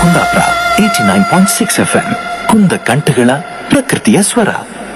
Kundapura 89.6 FM ಕುಂದ ಕಂಠಗಳ ಪ್ರಕೃತಿಯ ಸ್ವರ.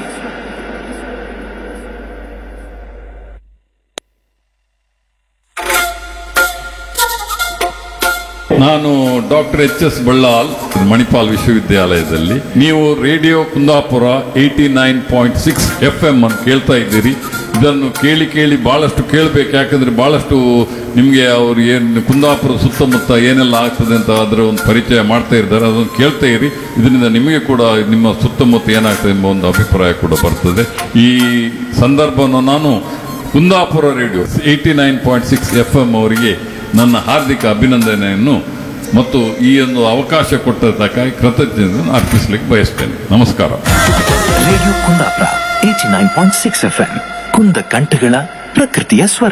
ನಾನು ಡಾಕ್ಟರ್ HS ಬಳ್ಳಾಲ್, ಮಣಿಪಾಲ್ ವಿಶ್ವವಿದ್ಯಾಲಯದಲ್ಲಿ. ನೀವು ರೇಡಿಯೋ ಕುಂದಾಪುರ 89.6 FM ಅನ್ನು ಕೇಳ್ತಾ ಇದ್ದೀರಿ. ಇದನ್ನು ಕೇಳಿ ಕೇಳಿ ಬಹಳಷ್ಟು ಕೇಳಬೇಕು, ಯಾಕಂದ್ರೆ ಬಹಳಷ್ಟು ನಿಮಗೆ ಅವರು ಏನು ಕುಂದಾಪುರ ಸುತ್ತಮುತ್ತ ಏನೆಲ್ಲ ಆಗ್ತದೆ ಅಂತ ಅದರ ಒಂದು ಪರಿಚಯ ಮಾಡ್ತಾ ಇದ್ದಾರೆ. ಅದನ್ನು ಕೇಳ್ತಾ ಇರಿ. ಇದರಿಂದ ನಿಮಗೆ ಕೂಡ ನಿಮ್ಮ ಸುತ್ತಮುತ್ತ ಏನಾಗ್ತದೆ ಎಂಬ ಒಂದು ಅಭಿಪ್ರಾಯ ಕೂಡ ಬರ್ತದೆ. ಈ ಸಂದರ್ಭವನ್ನು ನಾನು ಕುಂದಾಪುರ ರೇಡಿಯೋ 89.6 FM ಅವರಿಗೆ ನನ್ನ ಹಾರ್ದಿಕ ಅಭಿನಂದನೆಯನ್ನು ಮತ್ತು ಈ ಒಂದು ಅವಕಾಶ ಕೊಟ್ಟದ್ದಕ್ಕಾಗಿ ಕೃತಜ್ಞತೆಯನ್ನು ಅರ್ಪಿಸಲಿಕ್ಕೆ ಬಯಸ್ತೇನೆ. ನಮಸ್ಕಾರ. ರೇಡಿಯೋ ಕುಂದಾಪುರ 89.6 FM ಕುಂದ ಕಂಠಗಳ ಪ್ರಕೃತಿಯ ಸ್ವರ.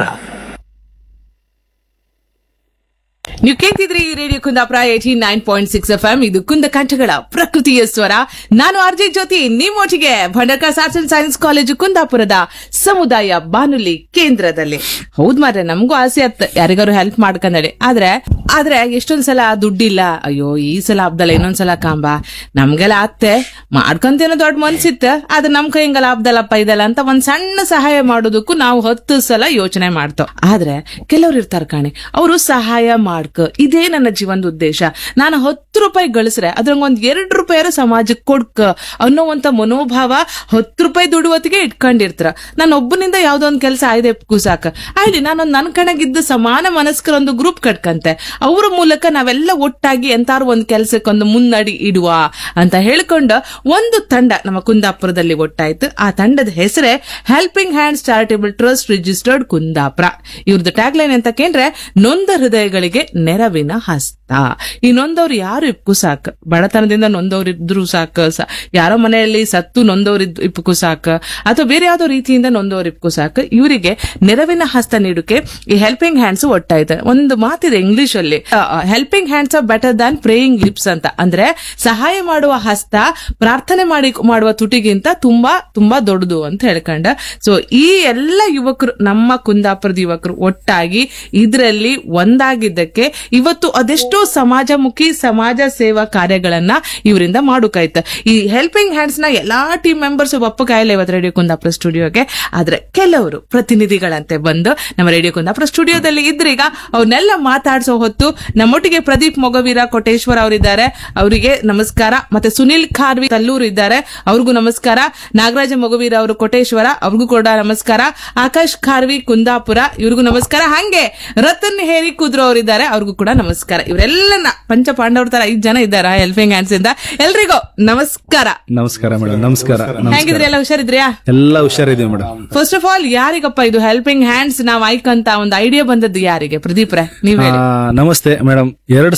ನೀವು ಕೇಳ್ತಿದ್ರಿ ರೇಡಿಯೋ ಕುಂದಾಪುರ 89.6 FM. ಇದು ಕುಂದ ಕಂಠಗಳ ಪ್ರಕೃತಿಯ ಸ್ವರ. ನಾನು RJ Jyothi, ನಿಮ್ಮೊಟ್ಟಿಗೆ Bhandarkar arts and science college ಕುಂದಾಪುರದ ಸಮುದಾಯ ಬಾನುಲಿ ಕೇಂದ್ರದಲ್ಲಿ. ಹೌದ್ ಮಾರ್ರೆ, ನಮಗೂ ಆಸೆ ಆಯ್ತು ಯಾರಿಗಾರು ಹೆಲ್ಪ್ ಮಾಡ್ಕೊಂಡಡೆ. ಆದ್ರೆ ಎಷ್ಟೊಂದ್ಸಲ ದುಡ್ಡಿಲ್ಲ, ಅಯ್ಯೋ ಈ ಸಲ ಹಬ್ದಲ್ಲ ಇನ್ನೊಂದ್ಸಲ ಕಾಂಬ, ನಮ್ಗೆಲ್ಲ ಆತ್ತೆ ಮಾಡ್ಕೊಂತೇನೋ ದೊಡ್ಡ ಮನ್ಸಿತ್ತ, ಆದ್ರೆ ನಮ್ ಕೈ ಹಿಂಗಲ್ಲ ಹಬ್ದಲ್ಲಪ್ಪ ಇದಲ್ಲ ಅಂತ ಒಂದ್ ಸಣ್ಣ ಸಹಾಯ ಮಾಡೋದಕ್ಕೂ ನಾವು 10 ಸಲ ಯೋಚನೆ ಮಾಡ್ತೇವ್. ಆದ್ರೆ ಕೆಲವ್ರು ಇರ್ತಾರ ಕಾಣಿ, ಅವರು ಸಹಾಯ ಮಾಡ್ಕ, ಇದೇ ನನ್ನ ಜೀವನದ ಉದ್ದೇಶ, ನಾನು 10 ರೂಪಾಯಿ ಗಳಿಸ್ರೆ ಅದ್ರಂಗ ಒಂದ್ 2 ರೂಪಾಯಿ ಸಮಾಜಕ್ಕೆ ಕೊಡ್ಕ ಅನ್ನೋವಂತ ಮನೋಭಾವ 10 ರೂಪಾಯಿ ದುಡುವತ್ತಿಗೆ ಇಟ್ಕೊಂಡಿರ್ತಾರ. ನಾನು ಒಬ್ಬನಿಂದ ಯಾವ್ದೋ ಒಂದ್ ಕೆಲಸ ಆಯ್ದೆ ಕೂಸಾಕ ಆಯ್ಲಿ, ನಾನೊಂದ್ ನನ್ ಕಣಗಿದ್ದ ಸಮಾನ ಮನಸ್ಕರ ಒಂದು ಗ್ರೂಪ್ ಕಟ್ಕಂತೆ, ಅವರ ಮೂಲಕ ನಾವೆಲ್ಲ ಒಟ್ಟಾಗಿ ಎಂತಾರು ಒಂದ್ ಕೆಲ್ಸಕ್ಕೊಂದು ಮುನ್ನಡಿ ಇಡುವ ಅಂತ ಹೇಳ್ಕೊಂಡ ಒಂದು ತಂಡ ನಮ್ಮ ಕುಂದಾಪುರದಲ್ಲಿ ಒಟ್ಟಾಯ್ತು. ಆ ತಂಡದ ಹೆಸರೇ helping hands charitable trust registered Kundapura. ಇವ್ರದ್ದು ಟ್ಯಾಗ್ ಲೈನ್ ಅಂತ ಕೇಂದ್ರೆ, ನೊಂದ ಹೃದಯಗಳಿಗೆ ನೆರವಿನ ಹಸ್ತ. ಈ ನೊಂದವ್ರು ಯಾರು ಇಪ್ಪು ಸಾಕು, ಬಡತನದಿಂದ ನೊಂದವ್ರಿದ್ರು ಸಾಕು, ಯಾರೋ ಮನೆಯಲ್ಲಿ ಸತ್ತು ನೊಂದವ್ರಿದ್ ಇಪ್ಪು ಸಾಕು, ಅಥವಾ ಬೇರೆ ಯಾವ್ದೋ ರೀತಿಯಿಂದ ನೊಂದವ್ರು ಇಪ್ಪು ಸಾಕು, ಇವರಿಗೆ ನೆರವಿನ ಹಸ್ತ ನೀಡಕ್ಕೆ ಈ ಹೆಲ್ಪಿಂಗ್ ಹ್ಯಾಂಡ್ಸ್ ಒಟ್ಟಾಯ್ತು. ಒಂದು ಮಾತಿದೆ ಇಂಗ್ಲಿಷ್ ಅಲ್ಲಿ, helping hands are better than praying lips ಅಂತ. ಅಂದ್ರೆ ಸಹಾಯ ಮಾಡುವ ಹಸ್ತ ಪ್ರಾರ್ಥನೆ ಮಾಡುವ ತುಟಿಗಿಂತ ತುಂಬಾ ತುಂಬಾ ದೊಡ್ಡದು ಅಂತ ಹೇಳ್ಕೊಂಡ. ಸೊ ಈ ಎಲ್ಲ ಯುವಕರು, ನಮ್ಮ ಕುಂದಾಪುರದ ಯುವಕರು ಒಟ್ಟಾಗಿ ಇದರಲ್ಲಿ ಒಂದಾಗಿದ್ದಕ್ಕೆ ಇವತ್ತು ಅದೆಷ್ಟೋ ಸಮಾಜಮುಖಿ ಸಮಾಜ ಸೇವಾ ಕಾರ್ಯಗಳನ್ನ ಇವರಿಂದ ಮಾಡೋಕಾಯ್ತು. ಈ ಹೆಲ್ಪಿಂಗ್ ಹ್ಯಾಂಡ್ಸ್ ನ ಎಲ್ಲಾ ಟೀಮ್ ಮೆಂಬರ್ಸ್ ಒಪ್ಪಕಾಯಿಲ್ಲ ಇವತ್ತು ರೇಡಿಯೋ ಕುಂದಾಪುರ ಸ್ಟುಡಿಯೋಗೆ. ಆದ್ರೆ ಕೆಲವರು ಪ್ರತಿನಿಧಿಗಳಂತೆ ಬಂದು ನಮ್ಮ ರೇಡಿಯೋ ಕುಂದಾಪುರ ಸ್ಟುಡಿಯೋದಲ್ಲಿ ಇದ್ರೀಗ ಅವ್ರನ್ನೆಲ್ಲ ಮಾತಾಡ್ಸೋ ಹೊತ್ತು ನಮ್ಮೊಟ್ಟಿಗೆ ಪ್ರದೀಪ್ ಮೊಗವೀರ ಕೋಟೇಶ್ವರ ಅವರಿದ್ದಾರೆ, ಅವರಿಗೆ ನಮಸ್ಕಾರ. ಮತ್ತೆ ಸುನಿಲ್ ಖಾರ್ವಿ ತಲ್ಲೂರು ಇದ್ದಾರೆ, ಅವ್ರಿಗೂ ನಮಸ್ಕಾರ. ನಾಗರಾಜ ಮೊಗವೀರ ಅವರು ಕೋಟೇಶ್ವರ, ಅವ್ರಿಗೂ ಕೂಡ ನಮಸ್ಕಾರ. ಆಕಾಶ್ ಖಾರ್ವಿ ಕುಂದಾಪುರ, ಇವ್ರಿಗೂ ನಮಸ್ಕಾರ. ಹಂಗೆ ರತನ್ ಹೇರಿ ಕುದ್ರು ಅವರಿದ್ದಾರೆ, ಅವ್ರಿಗೂ ಕೂಡ ನಮಸ್ಕಾರ. ಇವರೆಲ್ಲನ ಪಂಚ ಪಾಂಡವ್ರ ತರ 5 ಜನ ಇದ್ದಾರ ಹೆಲ್ಪಿಂಗ್ ಹ್ಯಾಂಡ್ಸ್ ಇಂದ. ಎಲ್ರಿಗೂ ನಮಸ್ಕಾರ. ನಮಸ್ಕಾರ ಮೇಡಮ್. ನಮಸ್ಕಾರ. ಹೇಗಿದ್ರಿ? ಎಲ್ಲ ಹುಷಾರಿದ್ರಿಯಾ? ಎಲ್ಲ ಹುಷಾರಿದೀವಿ ಮೇಡಮ್. ಫಸ್ಟ್ ಆಫ್ ಆಲ್ ಯಾರಿಗಪ್ಪ ಇದು ಹೆಲ್ಪಿಂಗ್ ಹ್ಯಾಂಡ್ಸ್ ನಾವ್ ಆಯ್ಕಂತ ಒಂದು ಐಡಿಯಾ ಬಂದದ್ದು ಯಾರಿಗೆ? ಪ್ರದೀಪ್ ರೇ, ನೀವ್ ಹೇಳಿ. ನಮಸ್ತೆ ಮೇಡಮ್.